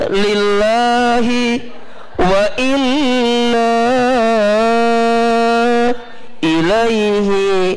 lillahi wa inna ilaihi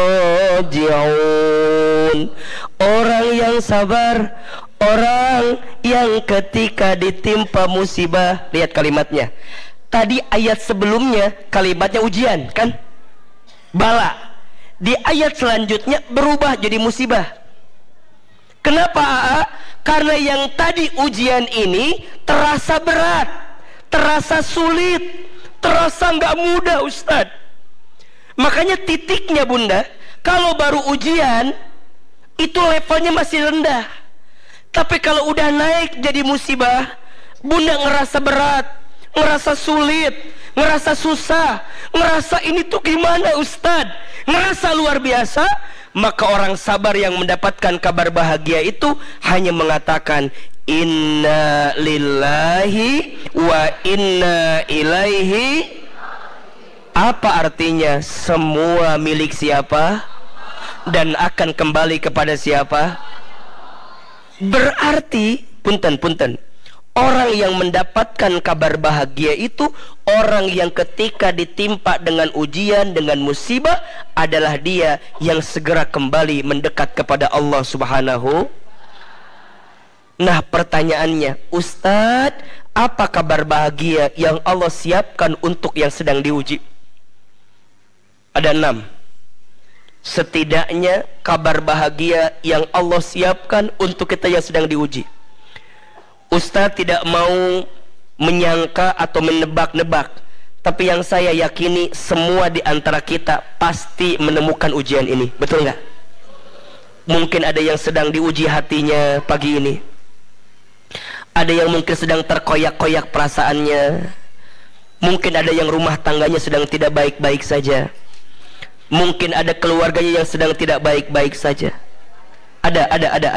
raji'un. Orang yang sabar, orang yang ketika ditimpa musibah, lihat kalimatnya. Tadi ayat sebelumnya kalimatnya ujian, kan? Bala. Di ayat selanjutnya berubah jadi musibah. Kenapa? Karena yang tadi ujian ini terasa berat, terasa sulit, terasa nggak mudah, Ustadz. Makanya titiknya Bunda, kalau baru ujian itu levelnya masih rendah. Tapi kalau udah naik jadi musibah, Bunda ngerasa berat, ngerasa sulit, ngerasa susah, ngerasa ini tuh gimana Ustadz, ngerasa luar biasa. Maka orang sabar yang mendapatkan kabar bahagia itu hanya mengatakan inna lillahi wa inna ilaihi. Apa artinya? Semua milik siapa dan akan kembali kepada siapa? Berarti punten, orang yang mendapatkan kabar bahagia itu orang yang ketika ditimpa dengan ujian, dengan musibah, adalah dia yang segera kembali mendekat kepada Allah Subhanahu. Nah pertanyaannya, Ustadz, apa kabar bahagia yang Allah siapkan untuk yang sedang diuji? Ada 6. Setidaknya kabar bahagia yang Allah siapkan untuk kita yang sedang diuji. Ustadz tidak mau menyangka atau menebak-nebak, tapi yang saya yakini semua di antara kita pasti menemukan ujian ini. Betul nggak? Mungkin ada yang sedang diuji hatinya pagi ini. Ada yang mungkin sedang terkoyak-koyak perasaannya. Mungkin ada yang rumah tangganya sedang tidak baik-baik saja. Mungkin ada keluarganya yang sedang tidak baik-baik saja. Ada.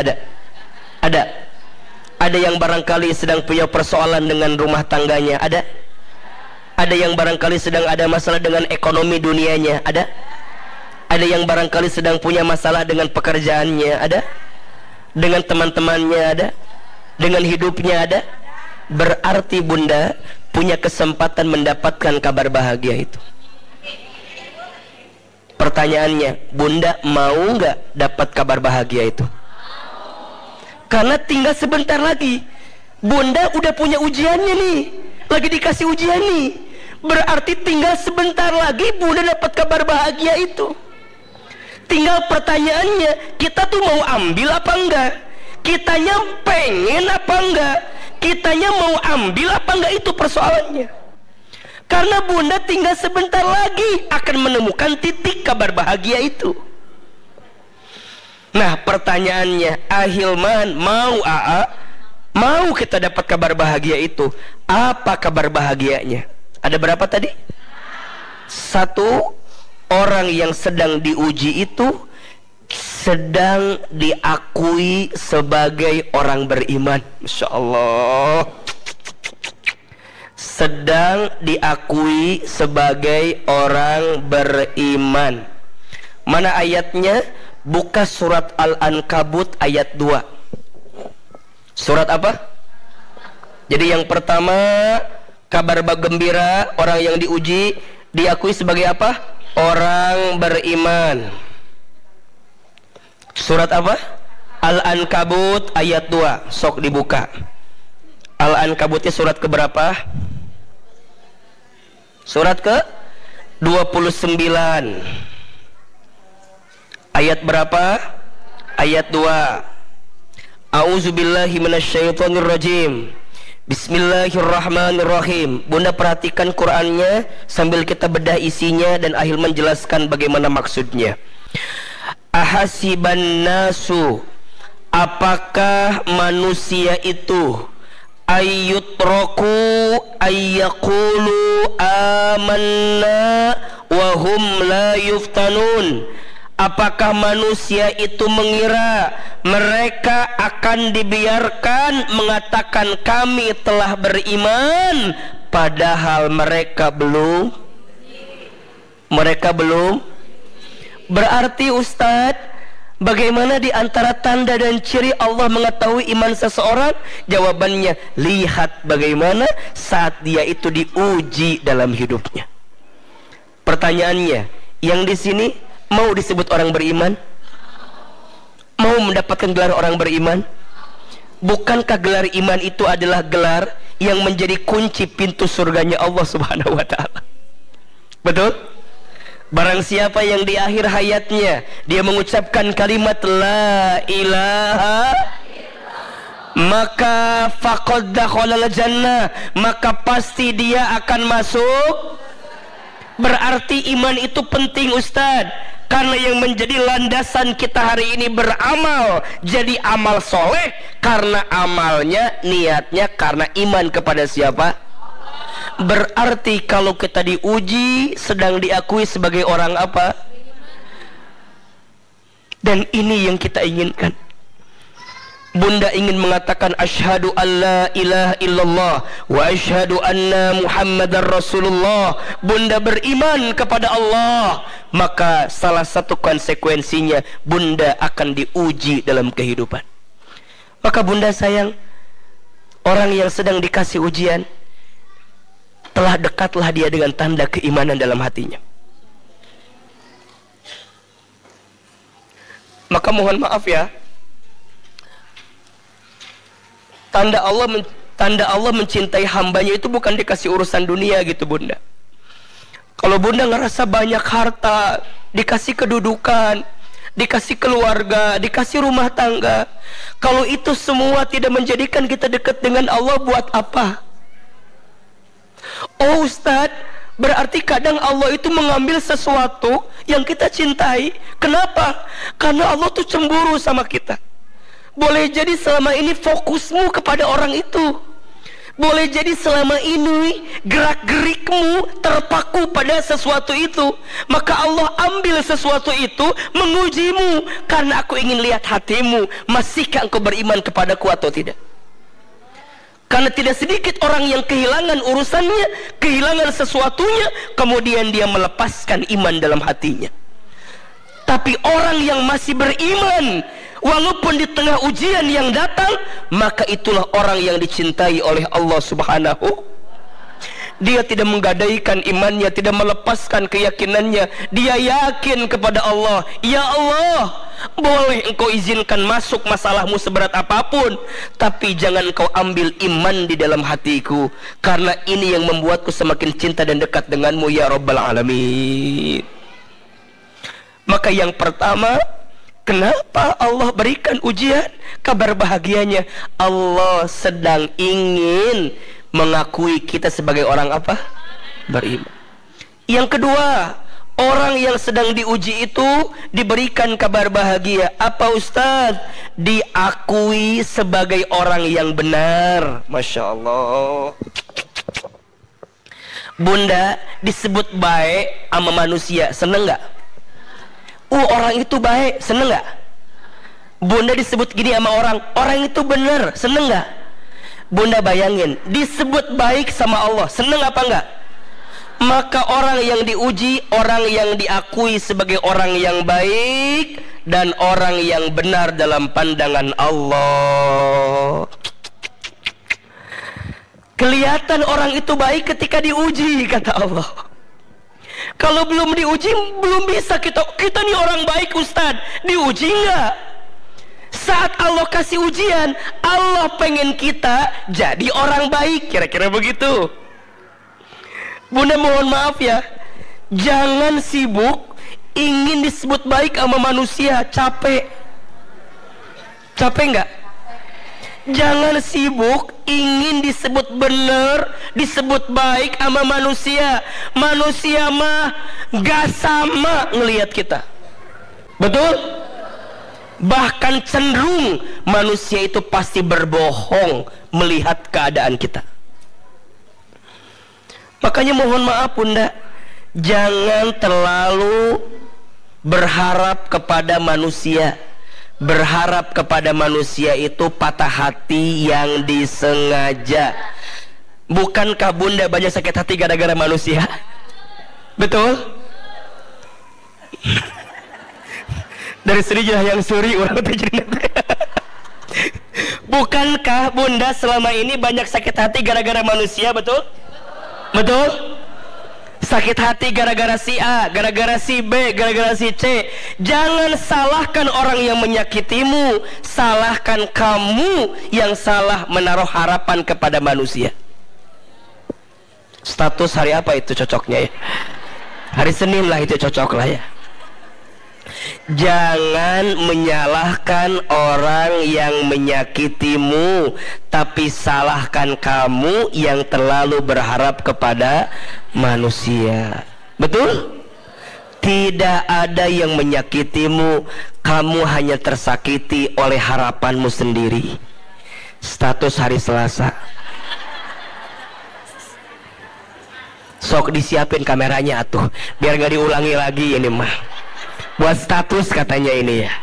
Ada yang barangkali sedang punya persoalan dengan rumah tangganya. Ada yang barangkali sedang ada masalah dengan ekonomi dunianya. Ada yang barangkali sedang punya masalah dengan pekerjaannya. Dengan teman-temannya. Dengan hidupnya. Berarti Bunda punya kesempatan mendapatkan kabar bahagia itu. Pertanyaannya, Bunda mau nggak dapat kabar bahagia itu? Karena tinggal sebentar lagi. Bunda udah punya ujiannya nih, lagi dikasih ujian nih. Berarti tinggal sebentar lagi Bunda dapat kabar bahagia itu. Tinggal pertanyaannya, kita tuh mau ambil apa enggak? Kitanya pengen apa enggak? Kitanya mau ambil apa enggak, itu persoalannya. Karena Bunda tinggal sebentar lagi akan menemukan titik kabar bahagia itu. Nah pertanyaannya, Ahilman, mau kita dapat kabar bahagia itu? Apa kabar bahagianya? Ada berapa tadi? 1, orang yang sedang diuji itu sedang diakui sebagai orang beriman. Masya Allah. Sedang diakui sebagai orang beriman. Mana ayatnya? Buka surat Al-Ankabut ayat 2. Surat apa? Jadi yang pertama, kabar gembira, orang yang diuji diakui sebagai apa? Orang beriman. Surat apa? Al-Ankabut ayat 2. Sok dibuka. Al-Ankabutnya surat keberapa? Surat ke 29. Ayat berapa? Ayat 2. A'udzubillahi minasyaitonirrajim. Bismillahirrahmanirrahim. Bunda perhatikan Qur'annya sambil kita bedah isinya dan Ahilman menjelaskan bagaimana maksudnya. Ahasiban nasu, apakah manusia itu ayyutraku ayyaqulu amanna wa hum la yuftanun. Apakah manusia itu mengira mereka akan dibiarkan mengatakan kami telah beriman padahal mereka belum? Berarti Ustadz, Bagaimana di antara tanda dan ciri Allah mengetahui iman seseorang? Jawabannya, lihat bagaimana saat dia itu diuji dalam hidupnya. Pertanyaannya, yang di sini mau disebut orang beriman? Mau mendapatkan gelar orang beriman? Bukankah gelar iman itu adalah gelar yang menjadi kunci pintu surganya Allah Subhanahu wa taala? Betul? Barang siapa yang di akhir hayatnya dia mengucapkan kalimat la ilaha, maka faqad dakhalal jannah, maka pasti dia akan masuk. Berarti iman itu penting, Ustaz, karena yang menjadi landasan kita hari ini beramal jadi amal soleh, karena amalnya niatnya karena iman kepada siapa? Berarti kalau kita diuji sedang diakui sebagai orang apa? Dan ini yang kita inginkan. Bunda ingin mengatakan asyhadu alla ilaha illallah wa asyhadu anna muhammadar rasulullah. Bunda beriman kepada Allah, maka salah satu konsekuensinya bunda akan diuji dalam kehidupan. Maka bunda sayang, orang yang sedang dikasih ujian, telah dekatlah dia dengan tanda keimanan dalam hatinya. Maka mohon maaf ya, tanda Allah mencintai hambanya itu bukan dikasih urusan dunia gitu bunda. Kalau bunda ngerasa banyak harta, dikasih kedudukan, dikasih keluarga, dikasih rumah tangga, kalau itu semua tidak menjadikan kita dekat dengan Allah, buat apa? Oh Ustadz, berarti kadang Allah itu mengambil sesuatu yang kita cintai. Kenapa? Karena Allah tuh cemburu sama kita. Boleh jadi selama ini fokusmu kepada orang itu. Boleh jadi selama ini gerak-gerikmu terpaku pada sesuatu itu. Maka Allah ambil sesuatu itu mengujimu, karena aku ingin lihat hatimu, masihkah engkau beriman kepadaku atau tidak. Karena tidak sedikit orang yang kehilangan urusannya, kehilangan sesuatunya, kemudian dia melepaskan iman dalam hatinya. Tapi orang yang masih beriman, walaupun di tengah ujian yang datang, maka itulah orang yang dicintai oleh Allah Subhanahu. Dia tidak menggadaikan imannya, tidak melepaskan keyakinannya. Dia yakin kepada Allah, ya Allah, boleh engkau izinkan masuk masalahmu seberat apapun, tapi jangan engkau ambil iman di dalam hatiku, karena ini yang membuatku semakin cinta dan dekat denganmu ya Rabbal Alamin. Maka yang pertama, kenapa Allah berikan ujian? Kabar bahagianya, Allah sedang ingin mengakui kita sebagai orang apa? Beriman. Yang kedua, orang yang sedang diuji itu diberikan kabar bahagia. Apa Ustaz? Diakui sebagai orang yang benar. Masya Allah. Bunda disebut baik sama manusia, seneng gak? Orang itu baik, seneng gak? Bunda disebut gini sama orang itu benar, seneng gak? Bunda bayangin, disebut baik sama Allah, seneng apa enggak? Maka orang yang diuji, orang yang diakui sebagai orang yang baik dan orang yang benar dalam pandangan Allah. Kelihatan orang itu baik ketika diuji, kata Allah. Kalau belum diuji, belum bisa kita nih orang baik Ustadz. Diuji enggak? Saat Allah kasih ujian, Allah pengen kita jadi orang baik, kira-kira begitu. Bunda mohon maaf ya, jangan sibuk ingin disebut baik sama manusia, capek enggak? Jangan sibuk ingin disebut benar, disebut baik sama manusia. Manusia mah gak sama ngelihat kita, betul? Bahkan cenderung manusia itu pasti berbohong melihat keadaan kita. Makanya mohon maaf bunda, jangan terlalu berharap kepada manusia. Berharap kepada manusia itu patah hati yang disengaja. Bukankah bunda banyak sakit hati gara-gara manusia? Betul? Dari sini yang suri orang terjadi. Bukankah bunda selama ini banyak sakit hati gara-gara manusia, betul? Betul? Sakit hati gara-gara si A, gara-gara si B, gara-gara si C. Jangan salahkan orang yang menyakitimu, salahkan kamu yang salah menaruh harapan kepada manusia. Status hari apa itu cocoknya ya? Hari Senin lah itu cocok lah ya. Jangan menyalahkan orang yang menyakitimu, tapi salahkan kamu yang terlalu berharap kepada manusia. Betul? Tidak ada yang menyakitimu, kamu hanya tersakiti oleh harapanmu sendiri. Status hari Selasa. Sok disiapin kameranya atuh, biar gak diulangi lagi ini mah. Buat status katanya ini ya.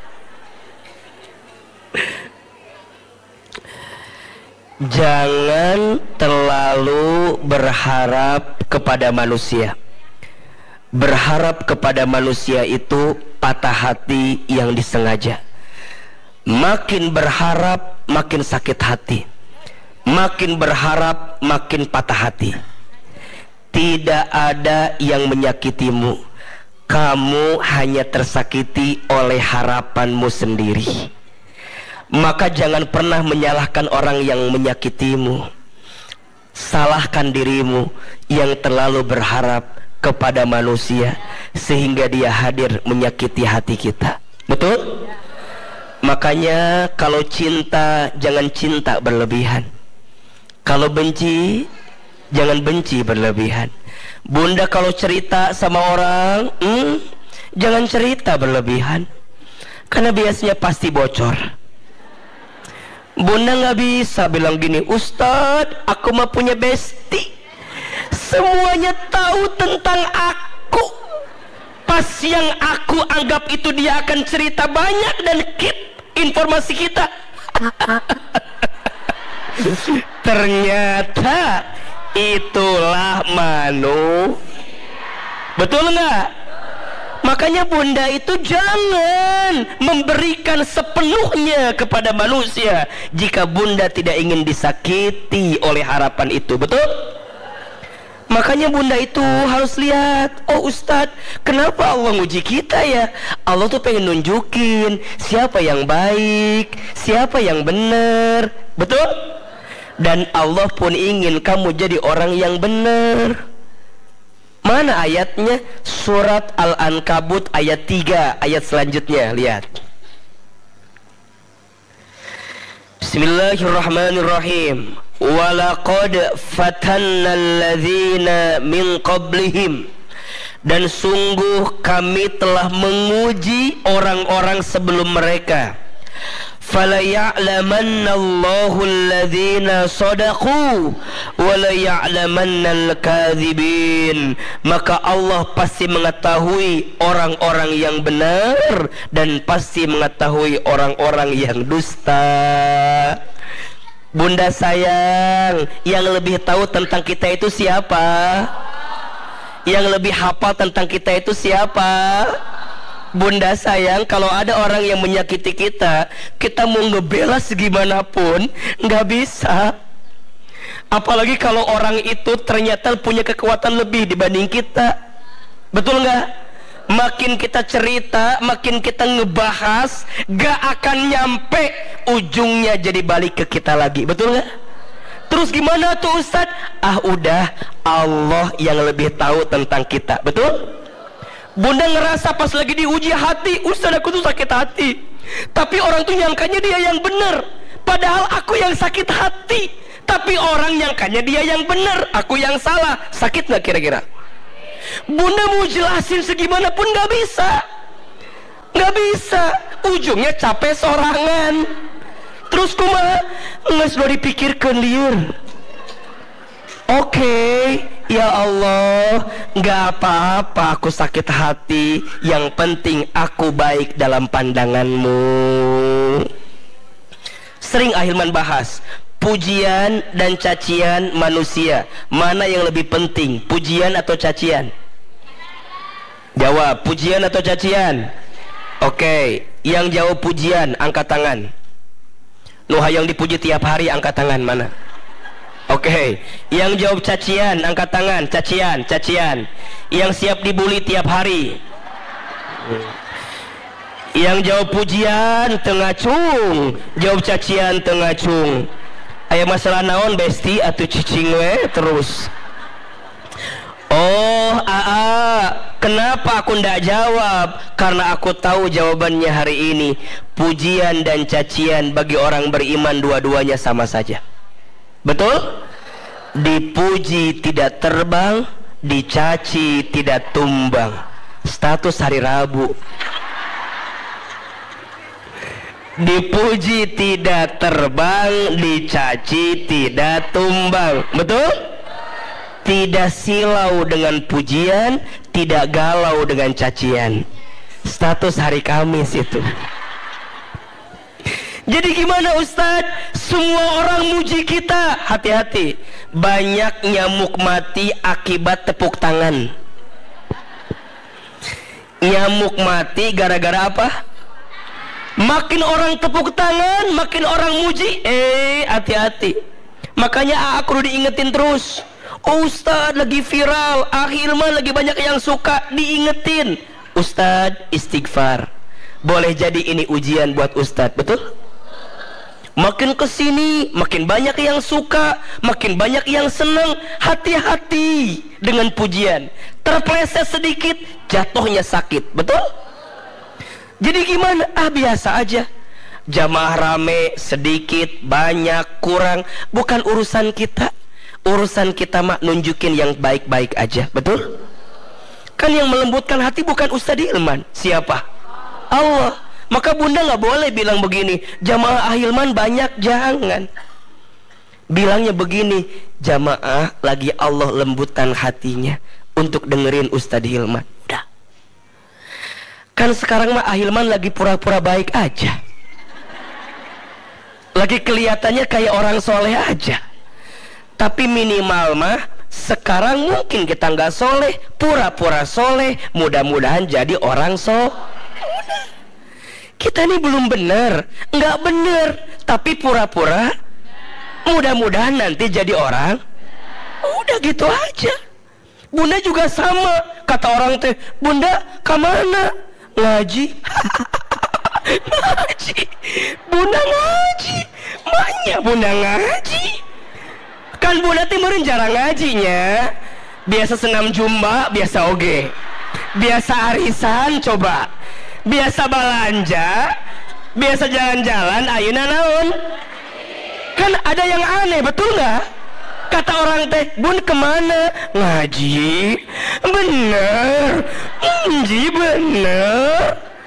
Jangan terlalu berharap kepada manusia. Berharap kepada manusia itu patah hati yang disengaja. Makin berharap makin sakit hati. Makin berharap makin patah hati. Tidak ada yang menyakitimu, kamu hanya tersakiti oleh harapanmu sendiri. Maka jangan pernah menyalahkan orang yang menyakitimu. Salahkan dirimu yang terlalu berharap kepada manusia sehingga dia hadir menyakiti hati kita. Betul? Makanya kalau cinta, jangan cinta berlebihan. Kalau benci, jangan benci berlebihan. Bunda kalau cerita sama orang, jangan cerita berlebihan, karena biasanya pasti bocor. Bunda nggak bisa bilang gini, Ustadz, aku mah punya besti, semuanya tahu tentang aku. Pas yang aku anggap itu dia akan cerita banyak dan keep informasi kita. Ternyata itulah betul nggak? Makanya bunda itu jangan memberikan sepenuhnya kepada manusia jika bunda tidak ingin disakiti oleh harapan itu. Betul? Makanya bunda itu harus lihat, oh Ustadz, kenapa Allah nguji kita ya? Allah tuh pengen nunjukin siapa yang baik, siapa yang benar. Betul? Dan Allah pun ingin kamu jadi orang yang benar. Mana ayatnya? Surat Al-Ankabut ayat 3, ayat selanjutnya, lihat. Bismillahirrahmanirrahim. Walaqad fatanna alladzina min qablihim. Dan sungguh kami telah menguji orang-orang sebelum mereka. Fala ya'lamanna Allahu alladhina sadaqu wa la ya'lamanna al-kadhibin. Maka Allah pasti mengetahui orang-orang yang benar dan pasti mengetahui orang-orang yang dusta. Bunda sayang, yang lebih tahu tentang kita itu siapa? Yang lebih hafal tentang kita itu siapa? Bunda sayang, kalau ada orang yang menyakiti kita, kita mau ngebela segimanapun nggak bisa. Apalagi kalau orang itu ternyata punya kekuatan lebih dibanding kita. Betul nggak? Makin kita cerita, makin kita ngebahas, gak akan nyampe ujungnya jadi balik ke kita lagi. Betul nggak? Terus gimana tuh Ustadz? Udah, Allah yang lebih tahu tentang kita. Betul? Bunda ngerasa pas lagi diuji hati, Ustadz aku tuh sakit hati, tapi orang tuh nyangkanya dia yang benar, padahal aku yang sakit hati. Tapi orang nyangkanya dia yang benar, aku yang salah. Sakit nggak kira-kira? Bunda mau jelasin segimanapun nggak bisa, nggak bisa. Ujungnya capek sorangan. Terus kumaha? Nggak sudah dipikirkan liur. Oke, ya Allah, nggak apa-apa aku sakit hati, yang penting aku baik dalam pandanganmu. Sering Ahilman bahas pujian dan cacian manusia, mana yang lebih penting, pujian atau cacian? Jawab, pujian atau cacian? Oke, yang jawab pujian angkat tangan. Nu hayang dipuji tiap hari angkat tangan mana? Oke, yang jawab cacian angkat tangan. Cacian. Yang siap dibully tiap hari. Yang jawab pujian tengah cung, jawab cacian tengah cung. Aya masalah naon besti atuh cicing we terus. Oh, kenapa aku ndak jawab? Karena aku tahu jawabannya hari ini. Pujian dan cacian bagi orang beriman dua-duanya sama saja. Betul? Dipuji tidak terbang, dicaci tidak tumbang. Status hari Rabu. Dipuji tidak terbang, dicaci tidak tumbang. Betul? Tidak silau dengan pujian, tidak galau dengan cacian. Status hari Kamis itu. Jadi gimana Ustadz? Semua orang muji kita. Hati-hati, banyak nyamuk mati akibat tepuk tangan. Nyamuk mati gara-gara apa? Makin orang tepuk tangan, makin orang muji. Hati-hati. Makanya aku udah diingetin terus. Ustadz lagi viral, Hilman lagi banyak yang suka. Diingetin, Ustadz istighfar. Boleh jadi ini ujian buat Ustadz, betul? Makin kesini, makin banyak yang suka, makin banyak yang senang. Hati-hati dengan pujian. Terpleset sedikit, jatuhnya sakit, betul? Jadi gimana? Biasa aja. Jamaah rame, sedikit, banyak, kurang, bukan urusan kita. Urusan kita mah nunjukin yang baik-baik aja, betul? Kan yang melembutkan hati bukan Ustadz Hilman. Siapa? Allah. Maka bunda nggak boleh bilang begini, jamaah Hilman banyak, jangan. Bilangnya begini, jamaah lagi Allah lembutkan hatinya untuk dengerin Ustadz Hilman. Udah. Kan sekarang mah Hilman lagi pura-pura baik aja. Lagi kelihatannya kayak orang soleh aja. Tapi minimal mah sekarang mungkin kita nggak soleh, pura-pura soleh, mudah-mudahan jadi orang soleh. Kita ini belum benar, nggak benar, tapi pura-pura, mudah-mudahan nanti jadi orang. Udah gitu aja. Bunda juga sama, kata orang teh, bunda kemana? Ngaji. Ngaji. Bunda ngaji. Maknya bunda ngaji. Kan bunda timurin jarang ngajinya. Biasa senam jumba, biasa oge. Biasa arisan, coba. Biasa belanja, biasa jalan-jalan, ayeuna naon? Kan ada yang aneh, betul nggak? Kata orang teh, bun kemana? Ngaji. Bener. Ngaji bener.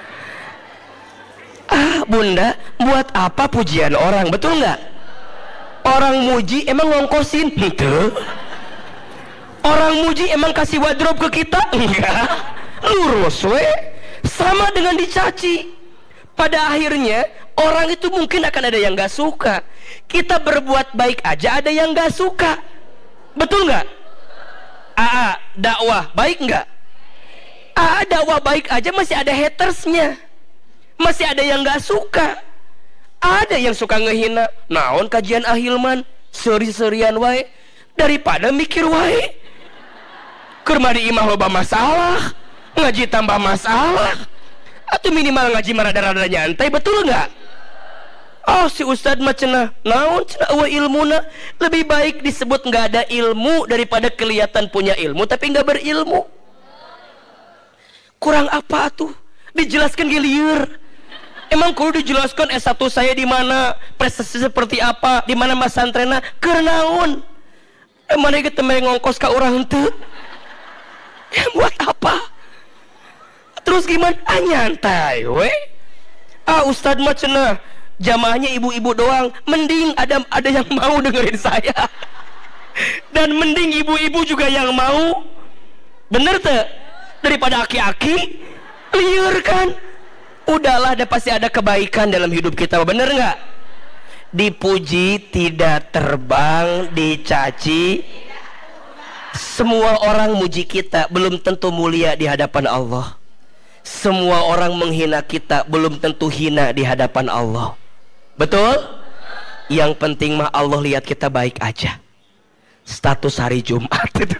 Bunda, buat apa pujian orang, betul nggak? Orang muji emang ngongkosin? Gitu. Orang muji emang kasih wardrobe ke kita? Enggak. Lurus we. Sama dengan dicaci. Pada akhirnya orang itu mungkin akan ada yang gak suka. Kita berbuat baik aja ada yang gak suka. Betul gak? Dakwah baik gak? Dakwah baik aja masih ada hatersnya. Masih ada yang gak suka. Ada yang suka ngehina. Naon kajian Hilman seri-serian wae, daripada mikir wae. Keur di imah loba masalah, ngaji tambah masalah. Atau minimal ngaji marada-rada nyantai, betul nggak? Oh si Ustadz mah cenah naon cenah eueuh ilmuna. Lebih baik disebut nggak ada ilmu daripada kelihatan punya ilmu tapi nggak berilmu. Kurang apa tuh? Dijelaskan gilieur. Emang kudu dijelaskan S1 saya di mana, prestasi seperti apa, di mana mas santrena, keur naon? Mana ge teu ngongkos ka urang teu? Buat apa? Terus gimana? Nyantai we. Ustadz mah cenah jamaahnya ibu-ibu doang. Mending ada yang mau dengerin saya. Dan mending ibu-ibu juga yang mau. Bener tuh? Daripada aki-aki liur kan. Udahlah, pasti ada kebaikan dalam hidup kita. Bener nggak? Dipuji tidak terbang, dicaci. Semua orang muji kita belum tentu mulia di hadapan Allah. Semua orang menghina kita belum tentu hina di hadapan Allah. Betul? Yang penting mah Allah lihat kita baik aja. Status hari Jumat itu.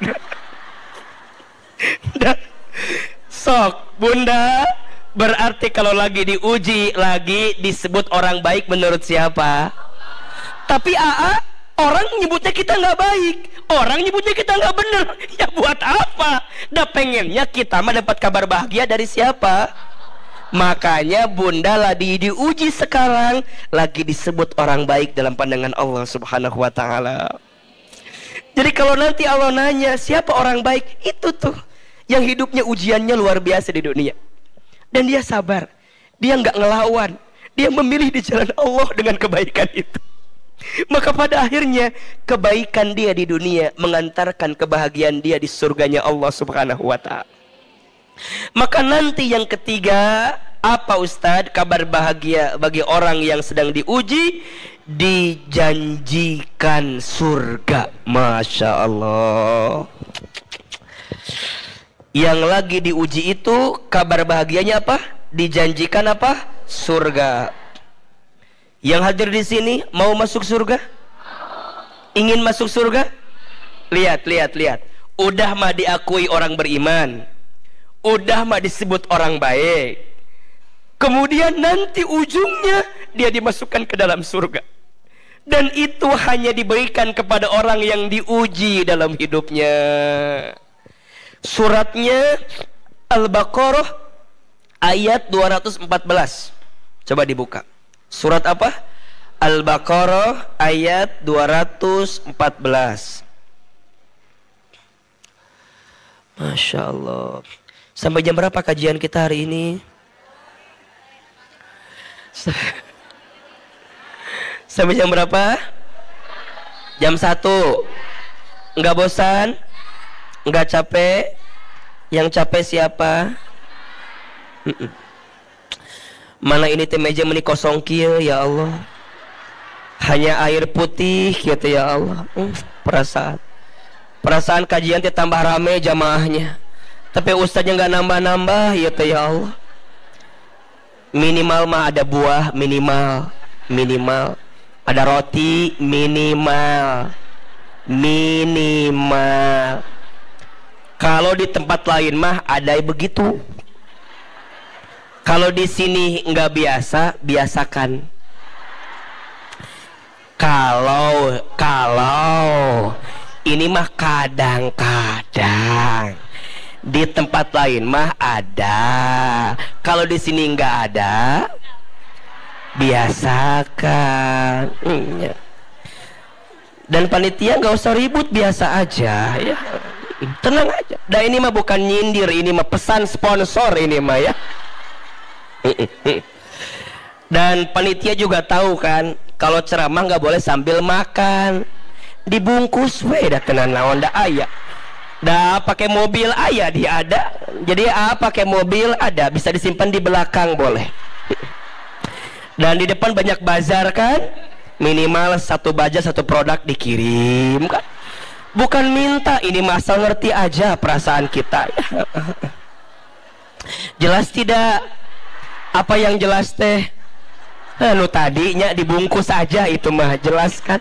Sok Bunda, berarti kalau lagi diuji, lagi disebut orang baik menurut siapa? Tapi orang nyebutnya kita nggak baik, orang nyebutnya kita nggak bener. Ya buat apa? Dah pengennya kita mah dapat kabar bahagia dari siapa? Makanya Bunda lagi diuji sekarang, lagi disebut orang baik dalam pandangan Allah Subhanahu wa Ta'ala. Jadi kalau nanti Allah nanya siapa orang baik, itu tuh yang hidupnya ujiannya luar biasa di dunia, dan dia sabar, dia nggak ngelawan, dia memilih di jalan Allah dengan kebaikan itu. Maka pada akhirnya kebaikan dia di dunia mengantarkan kebahagiaan dia di surganya Allah Subhanahu wa Ta'ala. Maka nanti yang ketiga, apa Ustadz? Kabar bahagia bagi orang yang sedang diuji, dijanjikan surga. Masya Allah. Yang lagi diuji itu kabar bahagianya apa? Dijanjikan apa? Surga. Yang hadir di sini mau masuk surga? Ingin masuk surga? Lihat. Udah mah diakui orang beriman, udah mah disebut orang baik. Kemudian nanti ujungnya dia dimasukkan ke dalam surga. Dan itu hanya diberikan kepada orang yang diuji dalam hidupnya. Suratnya Al-Baqarah ayat 214. Coba dibuka. Surat apa? Al-Baqarah ayat 214. Masya Allah. Sampai jam berapa kajian kita hari ini? Sampai jam berapa? Jam 1. Enggak bosan? Enggak capek? Yang capek siapa? Mana ini teh meja meni kosong kieu ya Allah. Hanya air putih gitu ya Allah. Perasaan kajian teh tambah rame jamaahnya. Tapi ustaznya enggak nambah-nambah ya teh ya Allah. Minimal mah ada buah, minimal. Ada roti, minimal. Kalau di tempat lain mah ada begitu. Kalau di sini nggak biasa, biasakan. Kalau ini mah kadang-kadang. Di tempat lain mah ada. Kalau di sini nggak ada, biasakan. Dan panitia nggak usah ribut, biasa aja ya. Tenang aja. Nah ini mah bukan nyindir, ini mah pesan sponsor ini mah ya. Dan panitia juga tahu kan, kalau ceramah nggak boleh sambil makan. Dibungkus we dah tenan naon da aya. Dah pakai mobil aya dia ada. Jadi pakai mobil ada, bisa disimpan di belakang boleh. Dan di depan banyak bazar kan, minimal satu baja satu produk dikirim kan. Bukan minta, ini masa ngerti aja perasaan kita. Jelas tidak? Apa yang jelas teh? Nu tadinya dibungkus aja itu mah jelas kan?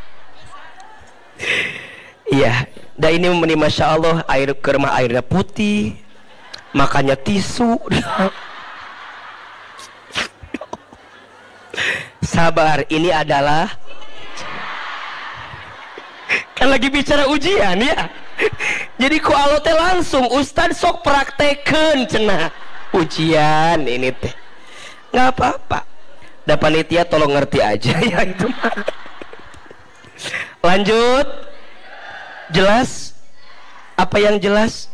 Iya. Dan ini masya Allah air kerma airnya putih, makannya tisu. Sabar, ini adalah kan lagi bicara ujian ya. Jadi ku alo teh langsung Ustad sok prakteken cenah ujian ini teh. Nggak apa-apa. Da panitia tolong ngerti aja ya itu. Lanjut. Jelas? Apa yang jelas?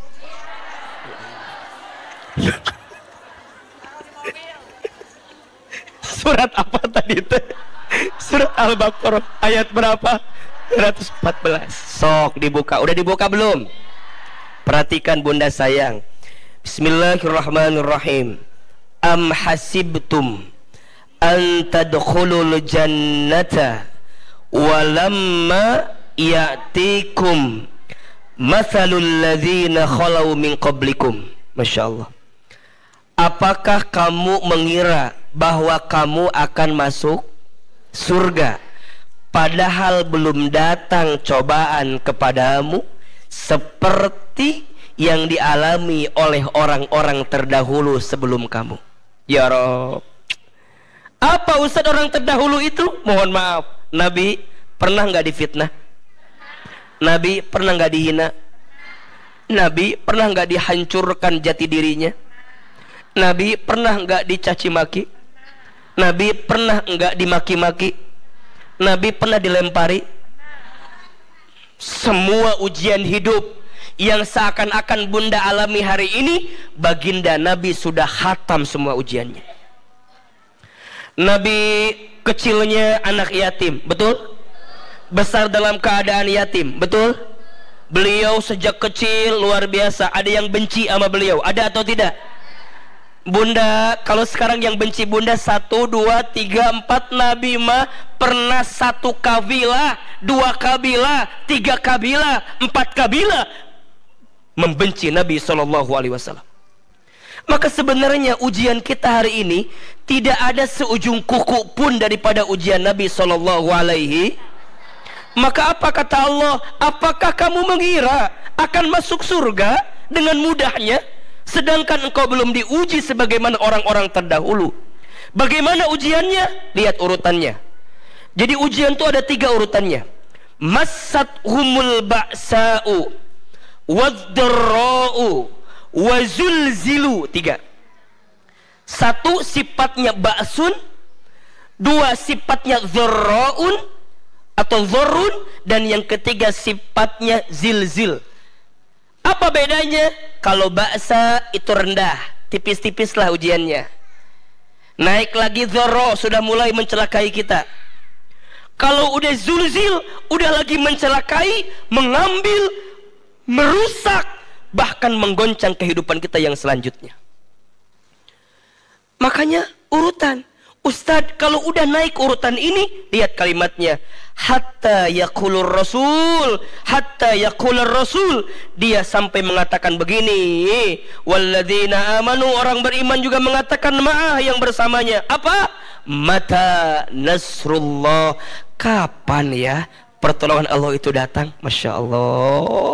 Surat apa tadi teh? Surat Al-Baqarah ayat berapa? 214. Sok dibuka. Udah dibuka belum? Perhatikan bunda sayang. Bismillahirrahmanirrahim. Am hasibtum an tadkhulul jannata walamma ya'tikum mathalul ladzina khalau min qablikum. Masya Allah. apakah kamu mengira bahwa kamu akan masuk surga padahal belum datang cobaan kepadamu seperti yang dialami oleh orang-orang terdahulu sebelum kamu? Ya Rob, apa Ustaz orang terdahulu itu? Mohon maaf, Nabi pernah nggak difitnah? Nabi pernah nggak dihina? Nabi pernah nggak dihancurkan jati dirinya? Nabi pernah nggak dicaci maki? Nabi pernah nggak dimaki-maki? Nabi pernah dilempari? Semua ujian hidup yang seakan-akan bunda alami hari ini, baginda Nabi sudah khatam semua ujiannya. Nabi kecilnya anak yatim, betul? Besar dalam keadaan yatim, betul? Beliau sejak kecil luar biasa, ada yang benci sama beliau, ada atau tidak? Bunda, kalau sekarang yang benci bunda 1, 2, 3, 4, Nabi mah pernah 1 kabilah, 2 kabilah, 3 kabilah, 4 kabilah membenci Nabi SAW. Maka sebenarnya ujian kita hari ini tidak ada seujung kuku pun daripada ujian Nabi SAW. Maka apa kata Allah? Apakah kamu mengira akan masuk surga dengan mudahnya, sedangkan engkau belum diuji sebagaimana orang-orang terdahulu? Bagaimana ujiannya? Lihat urutannya. Jadi ujian itu ada 3 urutannya. Massathumul ba'sa'u wadh-dharra'u wazulzilu. 3. 1 sifatnya ba'sun, 2 sifatnya dharra'un atau dharrun, dan yang ketiga sifatnya zilzil. Apa bedanya? Kalau ba'sa itu rendah, tipis-tipis lah ujiannya. Naik lagi dharra, sudah mulai mencelakai kita. Kalau udah zulzil, udah lagi mencelakai, mengambil, merusak, bahkan menggoncang kehidupan kita yang selanjutnya. Makanya urutan. Ustadz, kalau udah naik urutan ini, lihat kalimatnya. Hatta yaqulur rasul, hatta yaqulur rasul. Dia sampai mengatakan begini. Walladzina amanu, orang beriman juga mengatakan ma'ah yang bersamanya. Apa? Mata nasrullah. Kapan ya pertolongan Allah itu datang? Masya Allah.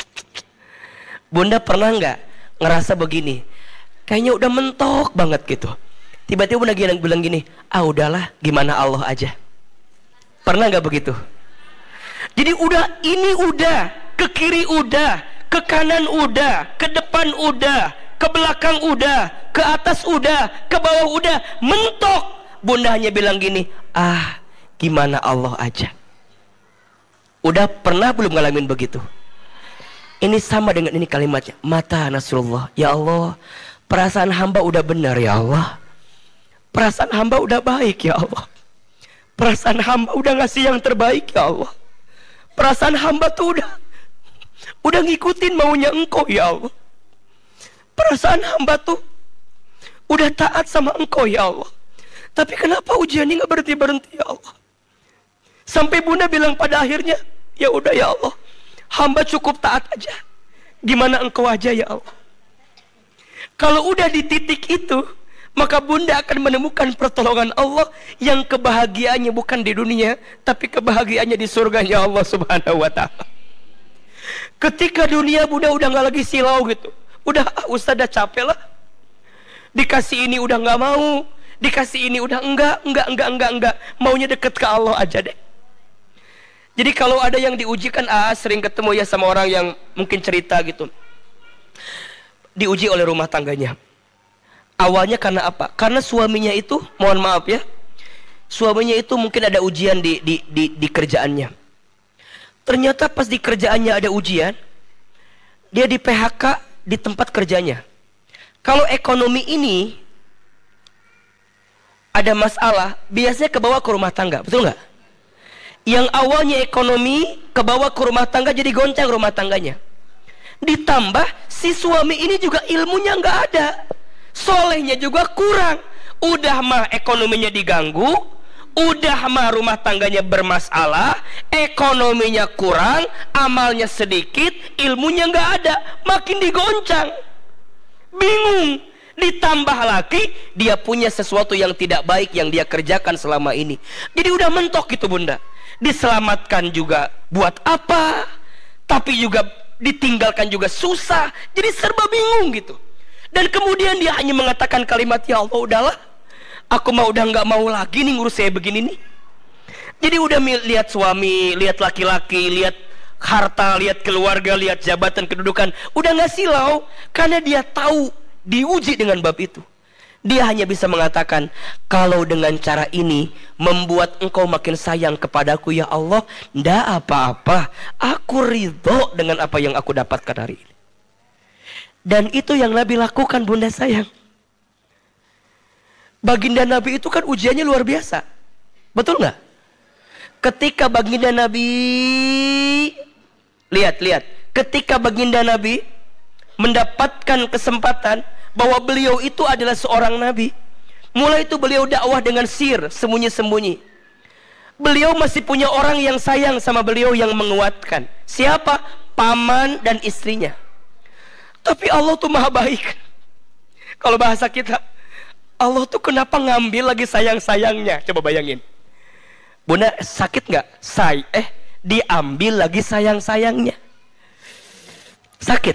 Bunda pernah nggak ngerasa begini? Kayaknya udah mentok banget gitu. Tiba-tiba Bunda bilang gini, ah udahlah, gimana Allah aja. Pernah nggak begitu? Jadi udah, ini udah, ke kiri udah, ke kanan udah, ke depan udah, ke belakang udah, ke atas udah, ke bawah udah, mentok. Bunda hanya bilang gini, ah gimana Allah aja. Udah pernah belum ngalamin begitu? Ini sama dengan ini kalimatnya, mata nasrullah. Ya Allah, perasaan hamba udah benar ya Allah. Perasaan hamba udah baik ya Allah. Perasaan hamba udah ngasih yang terbaik ya Allah. Perasaan hamba tuh udah ngikutin maunya Engkau ya Allah. Perasaan hamba tuh udah taat sama Engkau ya Allah. Tapi kenapa ujiannya nggak berhenti-berhenti ya Allah? Sampai Bunda bilang pada akhirnya, ya udah ya Allah, hamba cukup taat aja. Gimana Engkau aja ya Allah. Kalau udah di titik itu, maka Bunda akan menemukan pertolongan Allah yang kebahagiaannya bukan di dunia, tapi kebahagiaannya di surganya Allah Subhanahu wa ta'ala. Ketika dunia Bunda udah gak lagi silau gitu, udah Ustaz udah capek lah, dikasih ini udah gak mau, dikasih ini udah enggak, maunya deket ke Allah aja deh. Jadi kalau ada yang diujikan, sering ketemu ya sama orang yang mungkin cerita gitu, diuji oleh rumah tangganya. Awalnya karena apa? Karena suaminya itu, mohon maaf ya, suaminya itu mungkin ada ujian di kerjaannya. Ternyata pas di kerjaannya ada ujian, dia di PHK di tempat kerjanya. Kalau ekonomi ini ada masalah, biasanya kebawa ke rumah tangga, betul nggak? Yang awalnya ekonomi kebawa ke rumah tangga, jadi goncang rumah tangganya. Ditambah si suami ini juga ilmunya nggak ada. Solehnya juga kurang. Udah mah ekonominya diganggu, udah mah rumah tangganya bermasalah, ekonominya kurang, amalnya sedikit, ilmunya nggak ada, makin digoncang. Bingung, Ditambah lagi dia punya sesuatu yang tidak baik yang dia kerjakan selama ini. Jadi udah mentok gitu bunda. Diselamatkan juga buat apa? Tapi juga ditinggalkan juga susah. Jadi serba bingung gitu. Dan kemudian dia hanya mengatakan kalimat, ya Allah udahlah, aku mah udah nggak mau lagi nih ngurus saya begini nih. Jadi udah lihat suami, lihat laki-laki, lihat harta, lihat keluarga, lihat jabatan, kedudukan, udah nggak silau karena dia tahu diuji dengan bab itu. Dia hanya bisa mengatakan, kalau dengan cara ini membuat engkau makin sayang kepadaku ya Allah, ndak apa-apa, aku ridho dengan apa yang aku dapatkan hari ini. Dan itu yang Nabi lakukan bunda sayang. Baginda Nabi itu kan ujiannya luar biasa, betul nggak? Ketika baginda Nabi, lihat, ketika baginda Nabi mendapatkan kesempatan bahwa beliau itu adalah seorang Nabi, mulai itu beliau dakwah dengan sir, sembunyi-sembunyi. Beliau masih punya orang yang sayang sama beliau yang menguatkan. Siapa? Paman dan istrinya. Tapi Allah tuh maha baik. Kalau bahasa kita, Allah tuh kenapa ngambil lagi sayang-sayangnya? Coba bayangin. Bunda sakit nggak? Diambil lagi sayang-sayangnya. Sakit.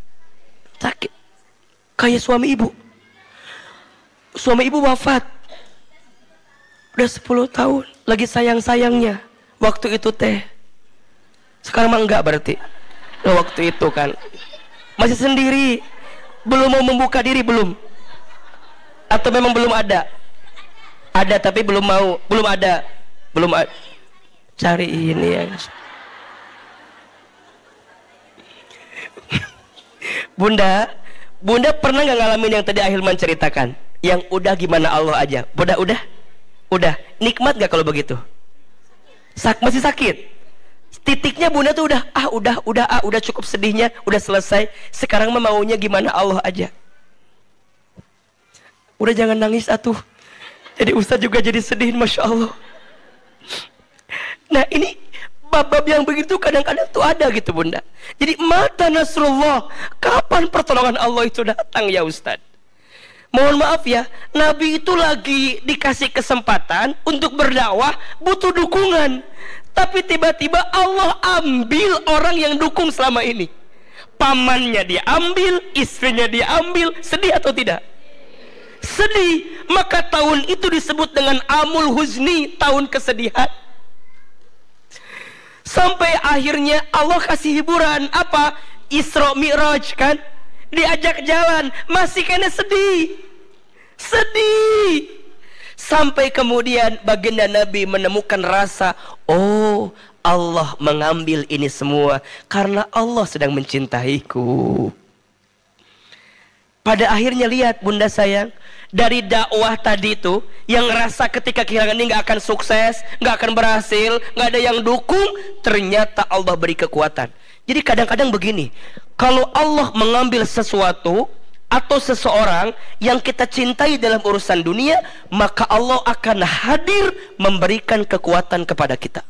Kayak suami ibu. Suami ibu wafat. Udah 10 tahun. Lagi sayang-sayangnya. Waktu itu teh. Sekarang mah enggak berarti. Nah, waktu itu kan. Masih sendiri. Belum mau membuka diri, belum? Atau memang belum ada? Ada tapi belum mau. Belum ada. Cari ini ya. Bunda pernah nggak ngalamin yang tadi Ahilman ceritakan? Yang udah gimana Allah aja. Bunda udah. Nikmat nggak kalau begitu? Masih sakit. Titiknya bunda tuh udah cukup sedihnya, udah selesai. Sekarang mah maunya gimana Allah aja. Udah jangan nangis atuh. Jadi Ustaz juga jadi sedih, masya Allah. Nah ini bab-bab yang begitu kadang-kadang tuh ada gitu bunda. Jadi mata nasrullah, kapan pertolongan Allah itu datang ya Ustaz? Mohon maaf ya, Nabi itu lagi dikasih kesempatan untuk berdakwah, butuh dukungan. Tapi tiba-tiba Allah ambil orang yang dukung selama ini. Pamannya diambil, istrinya diambil, sedih atau tidak? Sedih. Maka tahun itu disebut dengan Amul Huzni, tahun kesedihan. Sampai akhirnya Allah kasih hiburan. Apa? Isra Mi'raj kan? Diajak jalan. Masih kena sedih. Sampai kemudian baginda Nabi menemukan rasa, oh Allah mengambil ini semua karena Allah sedang mencintaiku. Pada akhirnya lihat bunda sayang, dari dakwah tadi itu yang ngerasa ketika kehilangan ini gak akan sukses, gak akan berhasil, gak ada yang dukung, ternyata Allah beri kekuatan. Jadi kadang-kadang begini, kalau Allah mengambil sesuatu atau seseorang yang kita cintai dalam urusan dunia, maka Allah akan hadir memberikan kekuatan kepada kita.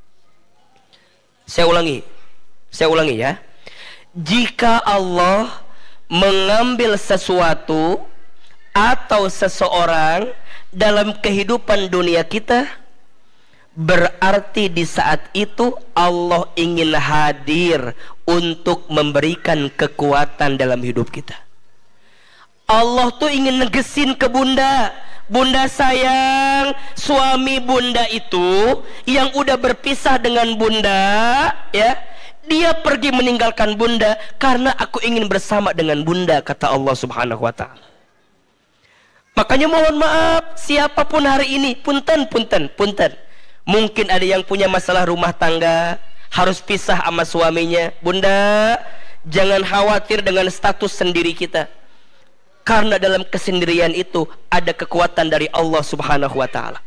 Saya ulangi ya. Jika Allah mengambil sesuatu atau seseorang dalam kehidupan dunia kita, berarti di saat itu Allah ingin hadir untuk memberikan kekuatan dalam hidup kita. Allah tuh ingin negesin ke bunda, bunda sayang, suami bunda itu yang udah berpisah dengan bunda, ya, dia pergi meninggalkan bunda karena aku ingin bersama dengan bunda, kata Allah Subhanahu wa ta'ala. Makanya mohon maaf siapapun hari ini, punten. Mungkin ada yang punya masalah rumah tangga, harus pisah sama suaminya. Bunda, jangan khawatir dengan status sendiri kita. Karena dalam kesendirian itu ada kekuatan dari Allah Subhanahu wa ta'ala.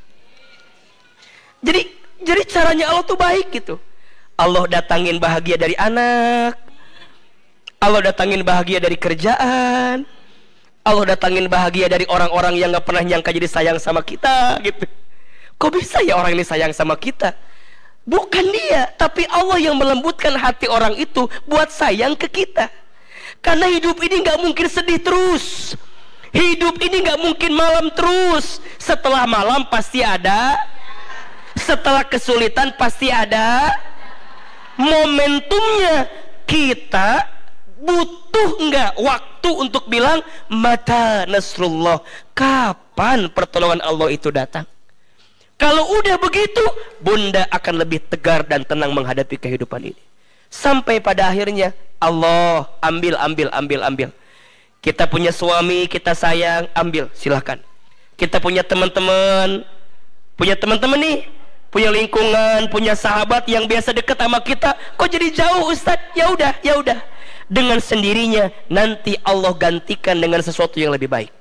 Jadi caranya Allah tuh baik gitu. Allah datangin bahagia dari anak, Allah datangin bahagia dari kerjaan, Allah datangin bahagia dari orang-orang yang gak pernah nyangka jadi sayang sama kita gitu. Kok bisa ya orang ini sayang sama kita? Bukan dia, tapi Allah yang melembutkan hati orang itu buat sayang ke kita. Karena hidup ini gak mungkin sedih terus. Hidup ini nggak mungkin malam terus. Setelah malam pasti ada, setelah kesulitan pasti ada momentumnya. Kita butuh nggak waktu untuk bilang mata nasrullah, kapan pertolongan Allah itu datang? Kalau udah begitu, bunda akan lebih tegar dan tenang menghadapi kehidupan ini. Sampai pada akhirnya Allah ambil. Kita punya suami, kita sayang, ambil, silahkan. Kita punya teman-teman nih, punya lingkungan, punya sahabat yang biasa dekat sama kita, kok jadi jauh Ustadz? Ya udah. Dengan sendirinya nanti Allah gantikan dengan sesuatu yang lebih baik.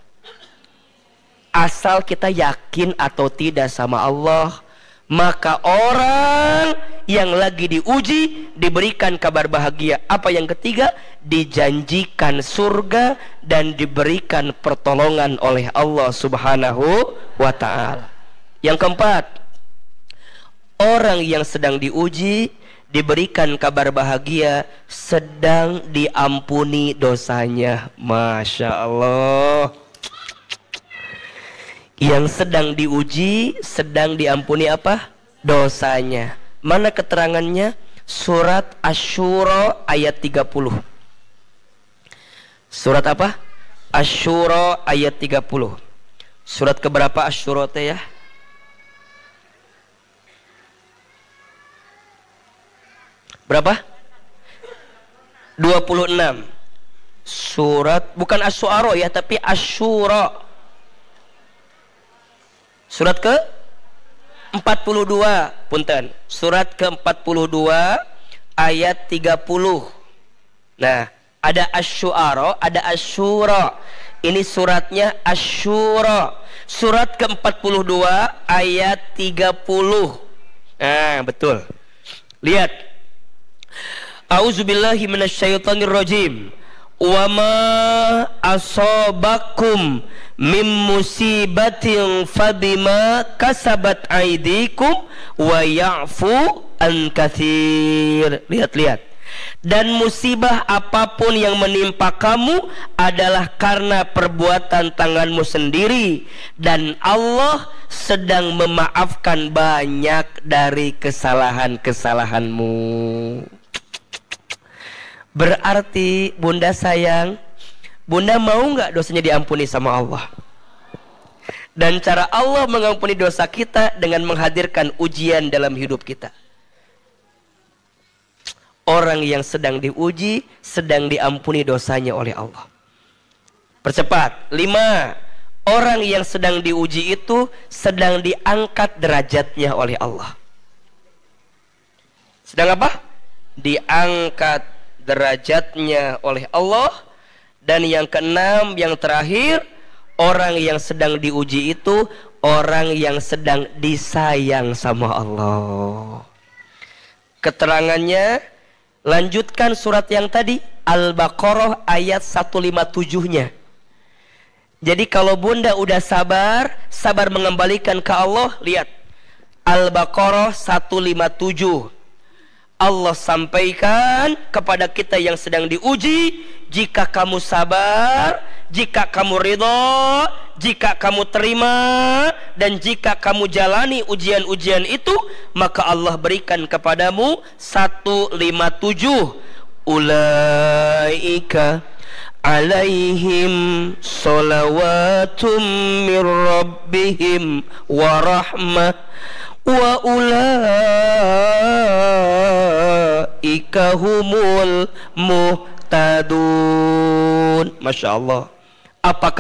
Asal kita yakin atau tidak sama Allah, maka orang yang lagi diuji diberikan kabar bahagia. Apa yang ketiga? Dijanjikan surga dan diberikan pertolongan oleh Allah Subhanahu wa ta'ala. Yang keempat, orang yang sedang diuji diberikan kabar bahagia, sedang diampuni dosanya. Masya Allah. Yang sedang diuji, sedang diampuni apa? Dosanya. Mana keterangannya? Surat Asy-Syura ayat 30. Surat apa? Asy-Syura ayat 30. Surat keberapa Asy-Syura teh ya? Berapa? 26. Surat, bukan Asy-Syu'ara ya, tapi Asy-Syura. Surat ke 42, punten. Surat ke 42 ayat 30. Nah, ada Asy-Syu'ara, ada Asy-Syura. Ini suratnya Asy-Syura. Surat ke 42 ayat 30. Nah, betul. Lihat. A'udzubillahi minasyaitonirrajim. Wa ma asabakum mim musibatin fabima kasabat aydikum wa ya'fu an katsir. Lihat. Dan musibah apapun yang menimpa kamu adalah karena perbuatan tanganmu sendiri, dan Allah sedang memaafkan banyak dari kesalahan-kesalahanmu. Berarti bunda sayang, bunda mau nggak dosanya diampuni sama Allah? Dan cara Allah mengampuni dosa kita dengan menghadirkan ujian dalam hidup kita. Orang yang sedang diuji, sedang diampuni dosanya oleh Allah. Percepat. 5. Orang yang sedang diuji itu sedang diangkat derajatnya oleh Allah. Sedang apa? Diangkat derajatnya oleh Allah. Dan yang keenam, yang terakhir, orang yang sedang diuji itu orang yang sedang disayang sama Allah. Keterangannya, lanjutkan surat yang tadi, Al-Baqarah ayat 157-nya. Jadi kalau bunda udah sabar mengembalikan ke Allah, lihat Al-Baqarah 157. Allah sampaikan kepada kita yang sedang diuji, jika kamu sabar, jika kamu ridha, jika kamu terima, dan jika kamu jalani ujian-ujian itu, maka Allah berikan kepadamu 157. Ulaika alaihim salawatum mir rabbihim wa rahmah wa ulaika humul muhtadun. Masya Allah. Apa